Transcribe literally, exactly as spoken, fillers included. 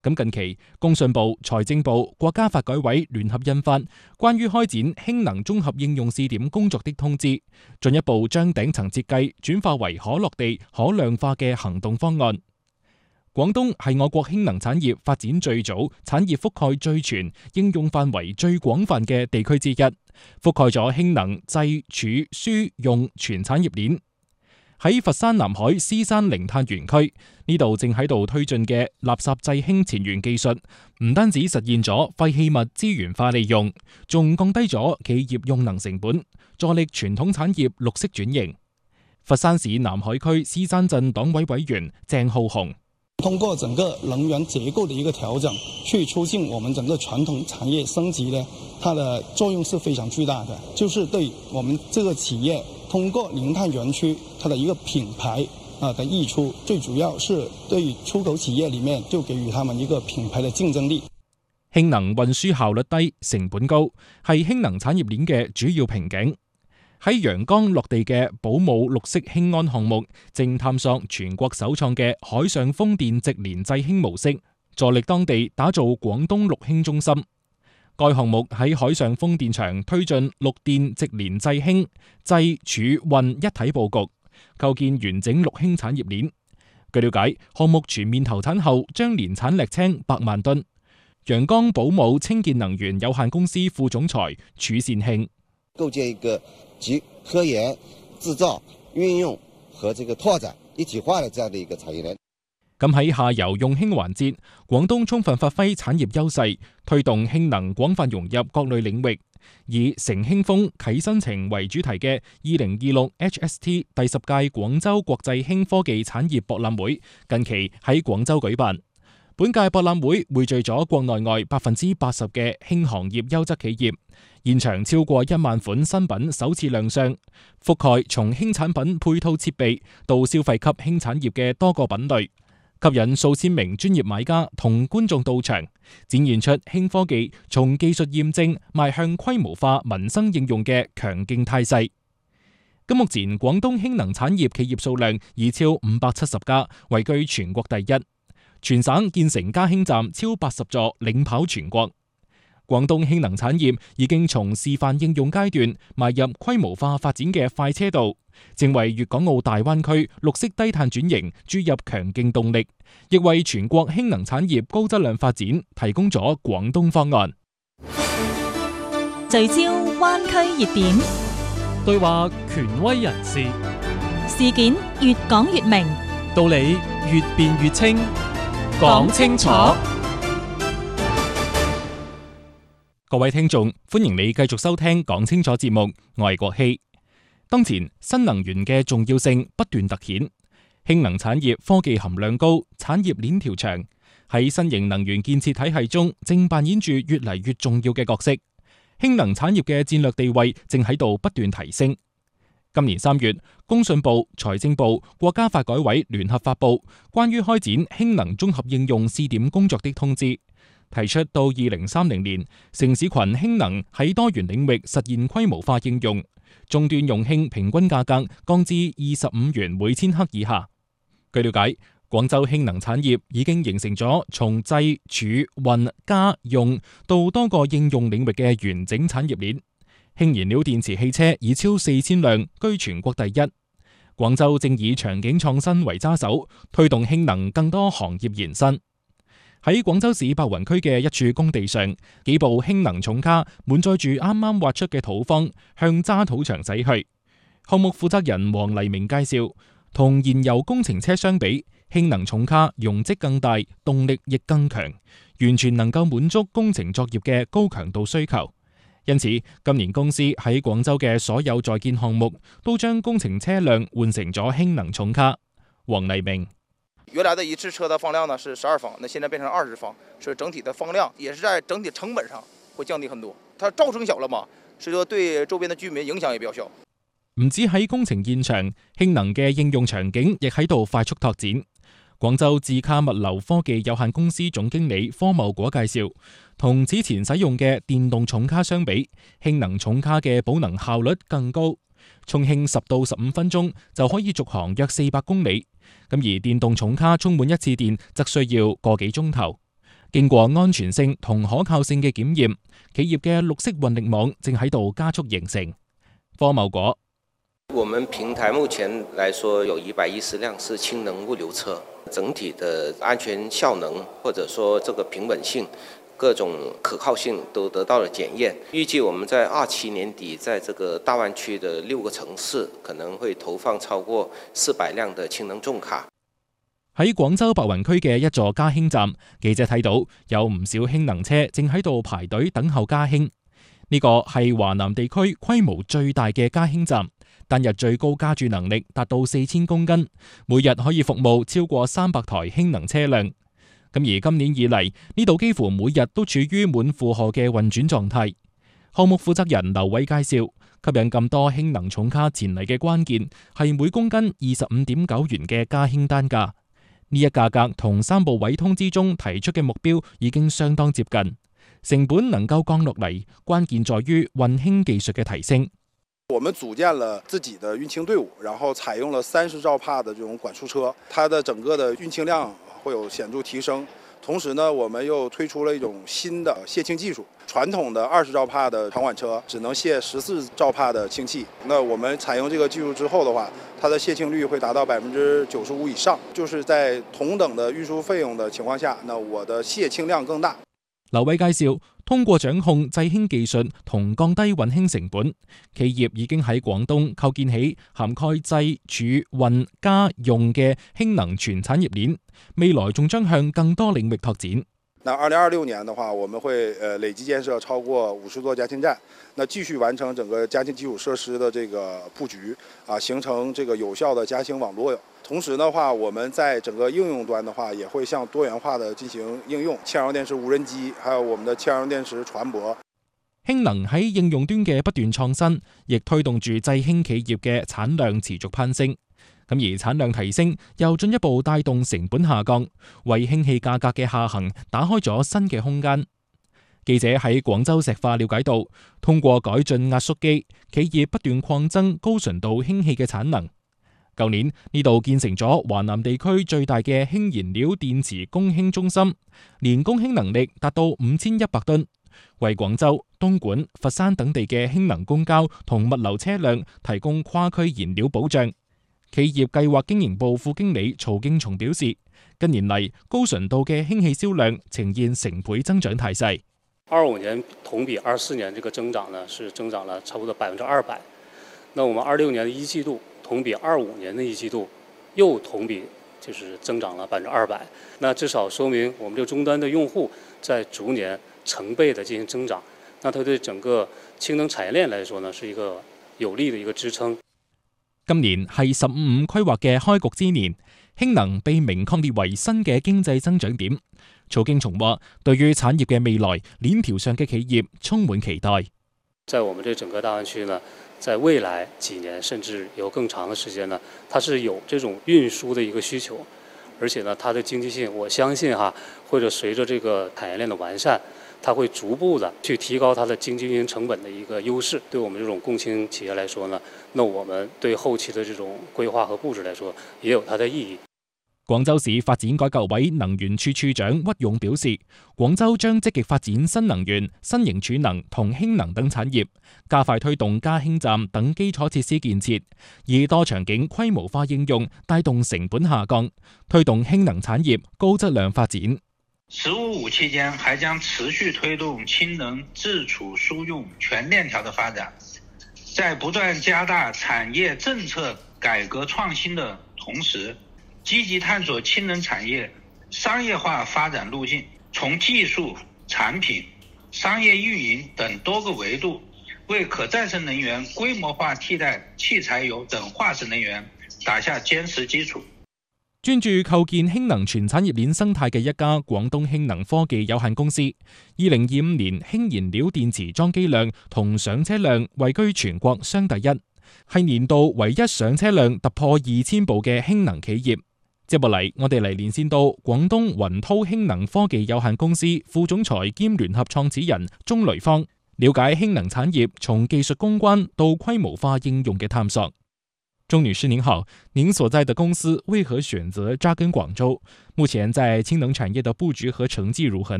咁近期，工信部、財政部、國家發改委聯合印發關於開展氫能綜合應用試點工作的通知，進一步將頂層設計轉化為可落地、可量化嘅行動方案。廣東係我國氫能產業發展最早、產業覆蓋最全、應用範圍最廣泛嘅地區之一，覆蓋咗氫能製、儲、輸、用全產業鏈。喺佛山南海獅山零碳園區呢度正喺度推進嘅垃圾製氫前沿技術，唔單止實現咗廢棄物資源化利用，仲降低咗企業用能成本，助力傳統產業綠色轉型。佛山市南海區獅山鎮黨委委員鄭浩雄： 通過整個能源結構的一個調整，去促進我們整個傳統產業升級呢，它的作用是非常巨大的，就是對我們這個企業通過零碳園區它的一個品牌啊的溢出，最主要是對於出口企業裏面就給予他們一個品牌的競爭力。 氫能運輸效率低、成本高，係氫能產業鏈嘅主要瓶頸。喺陽江落地嘅寶武綠色氫铵項目，正探索全國首創嘅海上風電直連製氫模式，助力當地打造廣東綠氫中心。該項目喺海上風電場推進綠電直連製氫、製、儲、運一體佈局，構建完整綠氫產業鏈。據了解，項目全面投產後，將年產瀝青百萬噸。陽江寶武清潔能源有限公司副總裁褚善慶： 構建一個集科研、製造、運用和這個拓展一體化的這樣的一個產業鏈。 咁喺下游用氫環節，廣東充分發揮產業優勢，推動氫能廣泛融入各類領域，以乘氫風啟新程為主題嘅二零二六 H S T 第十屆廣州國際氫科技產業博覽會近期喺廣州舉辦。本屆博覽會匯聚咗國內外百分之八十嘅氫行業優質企業，現場超過一萬款新品首次亮相，覆蓋從氫產品配套設備到消費級氫產業嘅多個品類，吸引數千名專業買家同觀眾到場，展現出氫科技從技術驗證邁向規模化民生應用嘅強勁態勢。咁目前廣東氫能產業企業數量已超五百七十家，位居全國第一。全省建成加氫站超八十座，領跑全國。廣東氫能產業已經從示範應用階段邁入規模化發展嘅快車道，正為粵港澳大灣區綠色低碳轉型注入強勁動力，亦為全國氫能產業高質量發展提供咗廣東方案。 聚焦灣區熱點， 對話權威人士， 事件越講越明， 道理越辯越清。講清楚， 各位聽眾，歡迎你繼續收聽講清楚節目，我係國希。當前新能源嘅重要性不斷突顯，氫能產業科技含量高，產業鏈條長，喺新型能源建設體系中正扮演住越嚟越重要嘅角色。氫能產業嘅戰略地位正喺度不斷提升。今年三月，工信部、財政部、國家發改委聯合發布關於開展氫能綜合應用試點工作的通知，提出到二零三零年，城市群氫能喺多元領域實現規模化應用，終端用氫平均價格降至二十五元每千克以下。據了解，廣州氫能產業已經形成咗從製、儲、運、加、用到多個應用領域嘅完整產業鏈。氫燃料電池汽車已超四千輛，居全國第一。廣州正以場景創新為揸手，推動氫能更多行業延伸。喺廣州市白雲區嘅一處工地上，幾部氫能重卡滿載住啱啱挖出嘅土方，向渣土場駛去。項目負責人黃黎明介紹，同燃油工程車相比，氫能重卡容積更大，動力亦更強，完全能夠滿足工程作業嘅高強度需求。因此，今年公司喺廣州嘅所有在建項目都將工程車輛換成咗氫能重卡。黃黎明： 原來的一次車的放量呢是十二方，那現在變成二十方，所以整體的放量也是在整體成本上會降低很多。它噪聲小了嘛，所以說對周邊的居民影響也比較小。 唔止喺工程現場，氫能嘅應用場景亦喺度快速拓展。廣州智卡物流科技有限公司總經理柯茂果介紹，同此前使用嘅電動重卡相比，氫能重卡嘅保能效率更高，充氫十到十五分鐘就可以續航約四百公里。咁而電動重卡充滿一次電則需要個幾鐘頭。 經過安全性同可靠性嘅檢驗，企業嘅綠色運力網正喺度加速形成。科茂果， 我們平台目前來說有一百一十輛是氫能物流車，整體的安全效能或者說這個平穩性、各種可靠性都得到了檢驗。預計我們在二七年底，在這個大灣區的六個城市可能會投放超過四百輛的氫能重卡。 喺廣州白雲區嘅一座加氫站，記者睇到有唔少氫能車正喺度排隊等候加氫。呢個係華南地區規模最大嘅加氫站，單日最高加注能力達到四千公斤，每日可以服務超過三百台氫能車輛。咁而今年以嚟，呢度幾乎每日都處於滿負荷嘅運轉狀態。項目負責人劉偉介紹，吸引咁多氫能重卡前嚟嘅關鍵係每公斤二十五點九元嘅加氫單價。呢一價格同三部委通知中提出嘅目標已經相當接近，成本能夠降落嚟，關鍵在於運氫技術嘅提升。 我們組建了自己的運氫隊伍，然後採用了三十兆帕的這種管束車，它的整個的運氫量會有顯著提升。同時呢，我們又推出了一種新的洩氫技術，傳統的二十兆帕的長管車只能洩十四兆帕的氫氣。那我們採用這個技術之後的話，它的洩氫率會達到百分之九十五以上，就是在同等的運輸費用的情況下，那我的洩氫量更大。 劉偉介紹，通過掌控製氫技術同降低運氫成本，企業已經喺廣東構建起涵蓋製、儲、運、加、用嘅氫能全產業鏈，未來仲將向更多領域拓展。 那二零二六年的話，我們會呃累計建設超過五十座加氫站，那繼續完成整個加氫基礎設施的這個佈局，啊，形成這個有效的加氫網絡。同時的話，我們在整個應用端的話，也會向多元化的進行應用，氫燃油電池無人機，還有我們的氫燃油電池船舶。 氫能喺應用端嘅不斷創新，亦推動住製氫企業嘅產量持續攀升。咁而產量提升，又進一步帶動成本下降，為氫氣價格嘅下行打開咗新嘅空間。記者喺廣州石化了解到，通過改進壓縮機，企業不斷擴增高純度氫氣嘅產能。舊年呢度建成咗華南地區最大嘅氫燃料電池供氫中心，年供氫能力達到五千一百噸，為廣州、東莞、佛山等地嘅氫能公交同物流車輛提供跨區燃料保障。企業計劃經營部副經理曹敬松表示，近年嚟高純度嘅氫氣銷量呈現成倍增長態勢。 二五年同比二四年這個增長呢，是增長了差不多百分之二百。那我們二六年的一季度同比二五年的一季度又同比就是增長了百分之二百。那至少說明我們這個終端的用戶在逐年成倍的進行增長。那它對整個氫能產業鏈來說呢，是一個有力的一個支撐。 今年係十五五規劃嘅開局之年，氫能被明確列為新嘅經濟增長點。曹敬松話，對於產業嘅未來，鏈條上嘅企業充滿期待。 在我們這整個大灣區呢，在未來幾年甚至有更長的時間呢，它是有這種運輸的一個需求，而且呢，它的經濟性，我相信哈，或者隨着這個產業鏈的完善，它會逐步的去提高它的經濟運營成本的一個優勢。對我們這種共氫企業來說呢，那我們對後期的這種規劃和佈置來說，也有它的意義。 廣州市發展改革委能源處處長屈勇表示，廣州將積極發展新能源、新型儲能同氫能等產業，加快推動加氫站等基礎設施建設，以多場景規模化應用帶動成本下降，推動氫能產業高質量發展。 十五五期間還將持續推動氫能自儲輸用全鏈條的發展，在不斷加大產業政策改革創新的同時，積極探索氫能產業商業化發展路徑，從技術、產品、商業運營等多個維度，為可再生能源規模化替代汽柴油等化石能源打下堅實基礎。 專注構建氫能全產業鏈生態嘅一家廣東氫能科技有限公司，二零二五年氫燃料電池裝機量同上車量位居全國雙第一，係年度唯一上車量突破二千部嘅氫能企業。接落嚟，我哋嚟連線到廣東雲濤氫能科技有限公司副總裁兼聯合創始人鍾雷方，了解氫能產業從技術攻關到規模化應用嘅探索。鍾女士您好，您所在的公司為何選擇扎根廣州？目前在氫能產業的佈局和成績如何呢？